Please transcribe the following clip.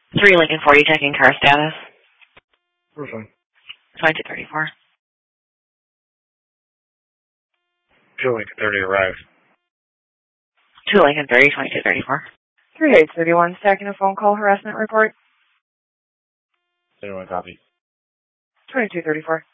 3 Lincoln 40 checking car status. First one. 2234. 2 Lincoln 30 arrived. 2 Lincoln 30, 2234. 3831, stacking a phone call harassment report. 31 copy. 2234.